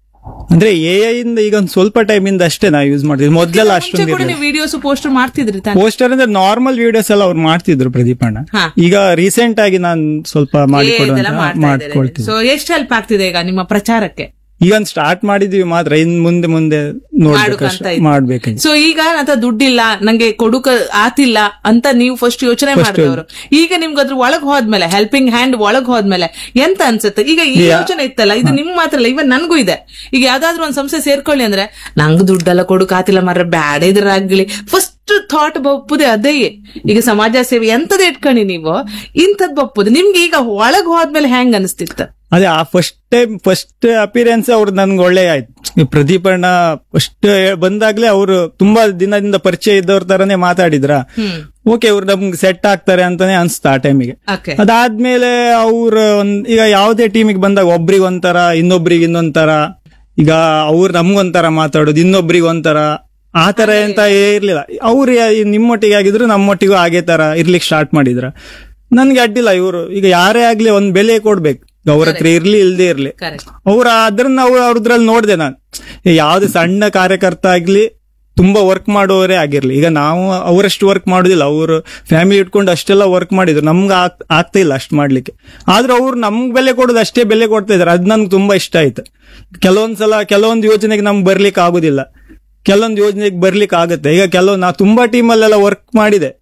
ಅಂದ್ರೆ AI ಇಂದ ಈಗ ಒಂದ್ ಸ್ವಲ್ಪ ಟೈಮ್ ಇಂದ ಅಷ್ಟೇ ನಾವು ಯೂಸ್ ಮಾಡ್ತಿದ್ವಿ, ಮೊದ್ಲೆಲ್ಲ ಮುಂಚೆ ಕೂಡ ಅಷ್ಟೊಂದು ನೀವು ವಿಡಿಯೋಸ್ ಪೋಸ್ಟರ್ ಮಾಡ್ತಿದ್ರಿ ತಾನೆ? ಪೋಸ್ಟರ್ ಅಂದ್ರೆ ನಾರ್ಮಲ್ ವಿಡಿಯೋಸ್ ಎಲ್ಲ ಅವ್ರು ಮಾಡ್ತಿದ್ರು ಪ್ರದೀಪಣ್ಣ. ಹಾ. ಈಗ ರೀಸೆಂಟ್ ಆಗಿ ನಾನು ಸ್ವಲ್ಪ ಮಾಡಿಕೊಡುವಂತ ಮಾಡ್ಕೊಳ್ತೀನಿ. ಸೊ ಎಷ್ಟು ಹೆಲ್ಪ್ ಆಗ್ತಿದೆ ಈಗ ನಿಮ್ಮ ಪ್ರಚಾರಕ್ಕೆ? ಈಗ ಒಂದು ಸ್ಟಾರ್ಟ್ ಮಾಡಿದೀವಿ ಮಾತ್ರ, ಇನ್ ಮುಂದೆ ನೋಡ್ಬೇಕಷ್ಟೇ, ಮಾಡ್ಬೇಕು. ಸೊ ಈಗ ಅಂತ ದುಡ್ಡಿಲ್ಲ ನಂಗೆ ಕೊಡುಕ ಆತಿಲ್ಲ ಅಂತ ನೀವು ಫಸ್ಟ್ ಯೋಚನೆ ಮಾಡಿದವರು, ಈಗ ನಿಮ್ಗೆ ಅದ್ರ ಒಳಗ್ ಹೋದ್ಮೇಲೆ ಹೆಲ್ಪಿಂಗ್ ಹ್ಯಾಂಡ್ ಒಳಗ್ ಹೋದ್ಮೇಲೆ ಎಂತ ಅನ್ಸುತ್ತೆ? ಈಗ ಈ ಯೋಚನೆ ಇತ್ತಲ್ಲ, ಇದು ನಿಮ್ ಮಾತ್ರ ಅಲ್ಲ, ಇವನ್ ನನ್ಗೂ ಇದೆ. ಈಗ ಯಾವ್ದಾದ್ರು ಒಂದ್ ಸಂಸ್ಥೆ ಸೇರ್ಕೊಳ್ಳಿ ಅಂದ್ರೆ ನಂಗ್ ದುಡ್ಡೆಲ್ಲ ಕೊಡುಕ ಆತಿಲ್ಲ ಮಾರ್ರೆ, ಬ್ಯಾಡ ಇದ್ರಾಗ್ಲಿ ಫಸ್ಟ್ ಥಾಟ್ ಬಪ್ಪುದೆ ಅದೇ. ಈಗ ಸಮಾಜ ಸೇವೆ ಎಂತದ್ ಇಟ್ಕೊಂಡಿ ನೀವು, ಇಂಥದ್ ಬಪ್ಪುದು ನಿಮ್ಗೆ ಈಗ ಒಳಗ್ ಹೋದ್ಮೇಲೆ ಹೆಂಗ್ ಅನಿಸ್ತಿತ್ತು? ಅದೇ ಆ ಫಸ್ಟ್ ಅಪಿಯರೆನ್ಸ್ ಅವ್ರು ನನ್ಗೆ ಒಳ್ಳೆ ಆಯ್ತು. ಈ ಪ್ರದೀಪಣ್ಣ ಫಸ್ಟ್ ಬಂದಾಗ್ಲೇ ಅವರು ತುಂಬಾ ದಿನದಿಂದ ಪರಿಚಯ ಇದ್ದವ್ರ ತರನೇ ಮಾತಾಡಿದ್ರ, ಓಕೆ ಇವ್ರು ನಮ್ಗೆ ಸೆಟ್ ಆಗ್ತಾರೆ ಅಂತಾನೆ ಅನ್ಸ್ತಾ ಆ ಟೈಮಿಗೆ. ಅದಾದ್ಮೇಲೆ ಅವ್ರ ಈಗ ಯಾವ್ದೇ ಟೀಮಿಗೆ ಬಂದಾಗ ಒಬ್ರಿಗೆ ಒಂಥರ, ಇನ್ನೊಬ್ರಿಗೆ ಇನ್ನೊಂಥರ, ಈಗ ಅವ್ರು ನಮ್ಗೊಂಥರ ಮಾತಾಡೋದು, ಇನ್ನೊಬ್ರಿಗೆ ಒಂಥರ, ಆ ತರ ಎಂತ ಇರ್ಲಿಲ್ಲ. ಅವ್ರು ನಿಮ್ಮೊಟ್ಟಿಗೆ ಆಗಿದ್ರು ನಮ್ಮೊಟ್ಟಿಗೂ ಹಾಗೆ ತರ ಇರ್ಲಿಕ್ಕೆ ಸ್ಟಾರ್ಟ್ ಮಾಡಿದ್ರ. ನನ್ಗೆ ಅಡ್ಡಿಲ್ಲ, ಇವರು ಈಗ ಯಾರೇ ಆಗ್ಲಿ ಒಂದ್ ಬೆಲೆ ಕೊಡ್ಬೇಕು, ಅವ್ರ ಹತ್ರ ಇರ್ಲಿ ಇಲ್ದೇ ಇರ್ಲಿ. ಅದ್ರನ್ನ ಅವ್ರದ್ರಲ್ಲಿ ನೋಡ್ದೆ ನಾನು, ಯಾವ್ದೇ ಸಣ್ಣ ಕಾರ್ಯಕರ್ತ ಆಗ್ಲಿ ತುಂಬಾ ವರ್ಕ್ ಮಾಡೋರೇ ಆಗಿರ್ಲಿ. ಈಗ ನಾವು ಅವರಷ್ಟು ವರ್ಕ್ ಮಾಡೋದಿಲ್ಲ, ಅವರು ಫ್ಯಾಮಿಲಿ ಇಟ್ಕೊಂಡು ಅಷ್ಟೆಲ್ಲ ವರ್ಕ್ ಮಾಡಿದ್ರು, ನಮ್ಗೆ ಆಗ್ತಾ ಇಲ್ಲ ಅಷ್ಟು ಮಾಡ್ಲಿಕ್ಕೆ. ಆದ್ರೆ ಅವ್ರು ನಮ್ಗ್ ಬೆಲೆ ಕೊಡೋದು ಅಷ್ಟೇ ಬೆಲೆ ಕೊಡ್ತಾ ಇದಾರೆ, ಅದ್ ನನ್ಗೆ ತುಂಬಾ ಇಷ್ಟ ಆಯ್ತು. ಕೆಲವೊಂದು ಯೋಜನೆಗೆ ನಮ್ಗೆ ಬರ್ಲಿಕ್ಕೆ ಆಗುದಿಲ್ಲ, ಕೆಲವೊಂದು ಯೋಜನೆಗೆ ಬರ್ಲಿಕ್ಕೆ ಆಗುತ್ತೆ. ಈಗ ನಾವು ತುಂಬಾ ಟೀಮಲ್ಲೆಲ್ಲ ವರ್ಕ್ ಮಾಡಿದೆ,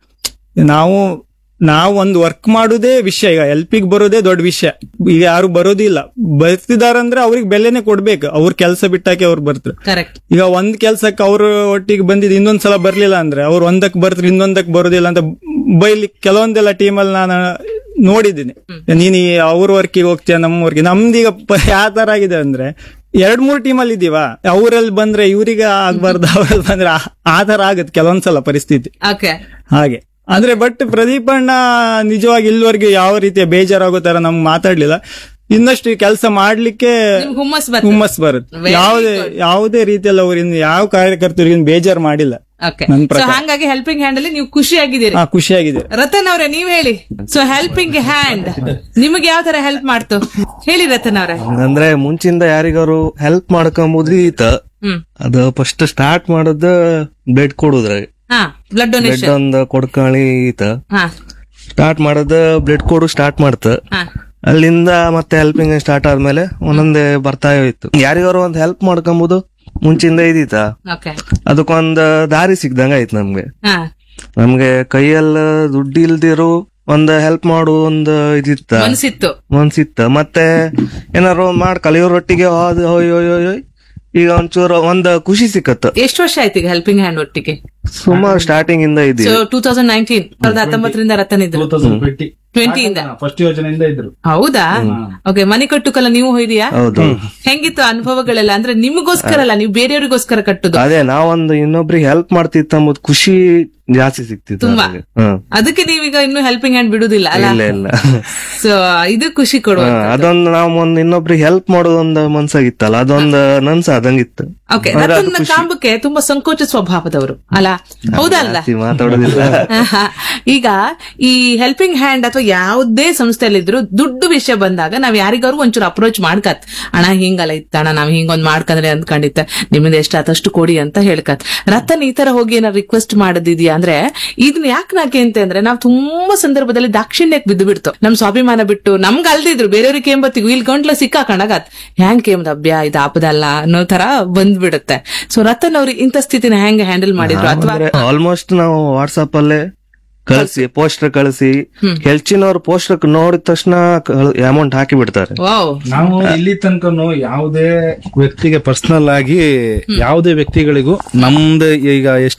ನಾವು ಒಂದು ವರ್ಕ್ ಮಾಡೋದೇ ವಿಷಯ. ಈಗ ಹೆಲ್ಪಿಗೆ ಬರೋದೇ ದೊಡ್ಡ ವಿಷಯ. ಈಗ ಯಾರು ಬರೋದಿಲ್ಲ, ಬರ್ತಿದಾರಂದ್ರೆ ಅವ್ರಿಗೆ ಬೆಲೆನೆ ಕೊಡ್ಬೇಕು. ಅವ್ರ ಕೆಲಸ ಬಿಟ್ಟಾಕೆ ಅವ್ರು ಬರ್ತಾರೆ. ಈಗ ಒಂದ್ ಕೆಲ್ಸಕ್ಕೆ ಅವ್ರ ಒಟ್ಟಿಗೆ ಬಂದಿದ್ದು ಇನ್ನೊಂದ್ಸಲ ಬರ್ಲಿಲ್ಲ ಅಂದ್ರೆ ಅವ್ರು ಒಂದಕ್ಕೆ ಬರ್ತಾರೆ, ಇನ್ನೊಂದಕ್ಕೆ ಬರೋದಿಲ್ಲ ಅಂತ ಬೈಲಿ ಕೆಲವೊಂದೆಲ್ಲ ಟೀಮಲ್ಲಿ ನಾನು ನೋಡಿದ್ದೀನಿ. ನೀನ್ ಅವ್ರ ವರ್ಕಿಗೆ ಹೋಗ್ತೀಯ, ನಮ್ಮ ವರ್ಕಿಗೆ. ನಮ್ದೀಗ ಯಾವ ತರ ಆಗಿದೆ ಅಂದ್ರೆ 2-3 ಟೀಮಲ್ಲಿ ಇದೀವ, ಅವ್ರಲ್ಲಿ ಬಂದ್ರೆ ಇವ್ರಿಗೆ ಆಗ್ಬಾರ್ದು, ಅವ್ರಲ್ಲಿ ಬಂದ್ರೆ ಆ ತರ ಆಗತ್ತೆ ಕೆಲವೊಂದ್ಸಲ ಪರಿಸ್ಥಿತಿ ಹಾಗೆ. ಅಂದ್ರೆ ಬಟ್ ಪ್ರದೀಪಣ್ಣ ನಿಜವಾಗಿ ಇಲ್ಲಿವರೆಗೆ ಯಾವ ರೀತಿಯ ಬೇಜಾರಾಗೋ ತರ ನಮ್ಗೆ ಮಾತಾಡ್ಲಿಲ್ಲ. ಇನ್ನಷ್ಟು ಕೆಲಸ ಮಾಡ್ಲಿಕ್ಕೆ ಹುಮ್ಮಸ್ ಬರುತ್ತೆ. ಯಾವುದೇ ರೀತಿಯಲ್ಲಿ ಅವ್ರಿಂದ ಯಾವ ಕಾರ್ಯಕರ್ತರಿಗೂ ಬೇಜಾರು ಮಾಡಿಲ್ಲ. ಹಾಗಾಗಿ ಹೆಲ್ಪಿಂಗ್ ಹ್ಯಾಂಡ್ ಅಲ್ಲಿ ನೀವು ಖುಷಿಯಾಗಿದ್ದೀರಿ? ಖುಷಿಯಾಗಿದೆ. ರತನ್ ಅವ್ರೆ ನೀವ್ ಹೇಳಿ, ಸೊ ಹೆಲ್ಪಿಂಗ್ ಹ್ಯಾಂಡ್ ನಿಮಗೆ ಯಾವ ತರ ಹೆಲ್ಪ್ ಮಾಡ್ತು ಹೇಳಿ ರತನ್ ಅವ್ರೆ. ಅಂದ್ರೆ ಮುಂಚಿಂದ ಯಾರಿಗಾರು ಹೆಲ್ಪ್ ಮಾಡ್ಕೊಂಬುದು ಈತ, ಅದು ಫಸ್ಟ್ ಸ್ಟಾರ್ಟ್ ಮಾಡೋದು ಬ್ಲಡ್ ಕೊಡುದ್ರಾಗ, ಬ್ಲಡ್ ಡೊನೇಷನ್ ಒಂದು ಕೊಡ್ಕಾಳಿ ಈತ ಸ್ಟಾರ್ಟ್ ಮಾಡೋದು, ಬ್ಲಡ್ ಕೊಡು ಸ್ಟಾರ್ಟ್ ಮಾಡ್ತ. ಅಲ್ಲಿಂದ ಮತ್ತೆ ಹೆಲ್ಪಿಂಗ್ ಸ್ಟಾರ್ಟ್ ಆದ್ಮೇಲೆ ಒಂದೊಂದೇ ಬರ್ತಾ ಹೋಯ್ತು. ಯಾರಿಗಾರು ಒಂದ್ ಹೆಲ್ಪ್ ಮಾಡ್ಕೊಂಬುದು ಮುಂಚಿಂದ ಇದೀತ, ಅದಕ್ಕೊಂದ್ ದಾರಿ ಸಿಗ್ದಂಗ ಆಯ್ತು ನಮ್ಗೆ ಕೈಯಲ್ಲ ದುಡ್ಡು ಇಲ್ದಿರು ಒಂದ್ ಹೆಲ್ಪ್ ಮಾಡು ಒಂದು ಮನ್ಸಿತ್ತು. ಮತ್ತೆ ಏನಾರು ಮಾಡ್ ಕಲಿಯೋರೊಟ್ಟಿಗೆ ಈಗ ಒಂಚೂರು ಒಂದ್ ಖುಷಿ ಸಿಕ್ಕತ್ತ. ಎಷ್ಟು ವರ್ಷ ಆಯ್ತು ಈಗ ಹೆಲ್ಪಿಂಗ್ ಹ್ಯಾಂಡ್ ಒಟ್ಟಿಗೆ? ಸುಮಾರು ಸ್ಟಾರ್ಟಿಂಗ್ ಇಂದ ಇದೆ. 2019 2019 ರತನ್ ಇದ್ರು, 2020 ಫಸ್ಟ್ ಯೋಜನೆಯಿಂದ ಇದ್ರು. ಹೌದಾ? ಓಕೆ. ಮನೆ ಕಟ್ಟುಕಲ್ಲ ನೀವು ಹೋಯ್ದಿಯಾ? ಹೆಂಗಿತ್ತು ಅನುಭವಗಳೆಲ್ಲ? ಅಂದ್ರೆ ನಿಮಗೋಸ್ಕರ ಅಲ್ಲ, ನೀವು ಬೇರೆಯವ್ರಿಗೋಸ್ಕರ ಕಟ್ಟುದು. ಅದೇ ನಾವೊಂದು ಇನ್ನೊಬ್ರಿಗೆ ಹೆಲ್ಪ್ ಮಾಡ್ತಿತ್ತ ಅಂಬುದು ಖುಷಿ ಜಾಸ್ತಿ ಸಿಕ್ತಿತ್ತು ತುಂಬಾ. ಅದಕ್ಕೆ ನೀವೀಗ ಇನ್ನು ಹೆಲ್ಪಿಂಗ್ ಹ್ಯಾಂಡ್ ಬಿಡುದಿಲ್ಲ ಅಲ್ಲ? ಇಲ್ಲ. ಸೊ ಇದು ಖುಷಿ ಕೊಡುವ. ಅದೊಂದು ನಾವು ಒಂದ್ ಇನ್ನೊಬ್ರಿಗೆ ಹೆಲ್ಪ್ ಮಾಡೋದೊಂದು ಮನ್ಸಾಗಿತ್ತಲ್ಲ, ಅದೊಂದು ನನ್ಸ ಆದಂಗಿತ್ತು. ಓಕೆ. ರತನ್ ಕಾಂಬಕ್ಕೆ ತುಂಬಾ ಸಂಕೋಚ ಸ್ವಭಾವದವರು ಅಲ್ಲ, ಹೌದಲ್ಲ? ಮಾತಾಡೋದಿಲ್ಲ. ಈಗ ಈ ಹೆಲ್ಪಿಂಗ್ ಹ್ಯಾಂಡ್ ಅಥವಾ ಯಾವುದೇ ಸಂಸ್ಥೆಯಲ್ಲಿದ್ರು ದುಡ್ಡು ವಿಷಯ ಬಂದಾಗ ನಾವ್ ಯಾರಿಗಾರು ಒಂಚೂರು ಅಪ್ರೋಚ್ ಮಾಡ್ಕತ್, ಅಣ್ಣ ಹಿಂಗಲ್ಲ ಇತ್ತಣ್ಣ, ನಾವ್ ಹಿಂಗೊಂದ್ ಮಾಡ್ಕಂದ್ರೆ ಅಂದ್ಕೊಂಡಿತ್ತ, ನಿಮ್ದು ಎಷ್ಟಾದಷ್ಟು ಕೊಡಿ ಅಂತ ಹೇಳ್ಕತ್. ರತನ್ ಈ ತರ ಹೋಗಿ ಏನಾರು ರಿಕ್ವೆಸ್ಟ್ ಮಾಡದಿದ್ಯಾ ಅಂದ್ರೆ ಇದನ್ನ ಯಾಕೆ ನಾಕೆ ಅಂದ್ರೆ ನಾವ್ ತುಂಬಾ ಸಂದರ್ಭದಲ್ಲಿ ದಾಕ್ಷಿಣ್ಯಕ್ಕೆ ಬಿದ್ದು ಬಿಡ್ತು. ನಮ್ ಸ್ವಾಭಿಮಾನ ಬಿಟ್ಟು ನಮ್ಗೆ ಅಲ್ದಿದ್ರು ಬೇರೆಯವ್ರಿಗೆ ಕೇಂಬತ್ತಿಗೂ ಇಲ್ಲಿ ಗಂಟ್ಲ ಸಿಕ್ಕಾಕಣಗತ್, ಹ್ಯಾಂಗ್ ಕೇಂಬದ್ ಅಭ್ಯ ಇದು ಆಪದಲ್ಲ ಅನ್ನೋ ತರ ಬಂದ್ಬಿಡುತ್ತೆ. ಸೊ ರತನ್ ಅವ್ರಿಗೆ ಇಂಥ ಸ್ಥಿತಿನ ಹೆಂಗ್ ಹ್ಯಾಂಡಲ್ ಮಾಡಿದ್ರು? ಅಥವಾ ಆಲ್ಮೋಸ್ಟ್ ನಾವು ವಾಟ್ಸ್ಆಪ್ ಅಲ್ಲೇ ಕಳಿಸಿ ಪೋಸ್ಟರ್ ಕಳಿಸಿ, ಹೆಚ್ಚಿನವ್ರು ಪೋಸ್ಟರ್ ನೋಡಿದ ತಕ್ಷಣ ಅಮೌಂಟ್ ಹಾಕಿ ಬಿಡ್ತಾರೆ. ನಾವು ಇಲ್ಲಿ ತನಕ ಯಾವುದೇ ವ್ಯಕ್ತಿಗೆ ಪರ್ಸನಲ್ ಆಗಿ ಯಾವುದೇ ವ್ಯಕ್ತಿಗಳಿಗೂ ನಮ್ದು ಈಗ ಎಷ್ಟು